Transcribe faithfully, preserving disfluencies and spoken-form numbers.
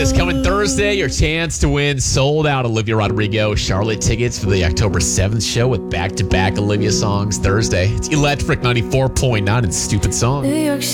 this. Coming Thursday, your chance to win sold out Olivia Rodrigo Charlotte tickets for the October seventh show with back-to-back Olivia songs Thursday. It's Electric ninety-four point nine and Stupid Song.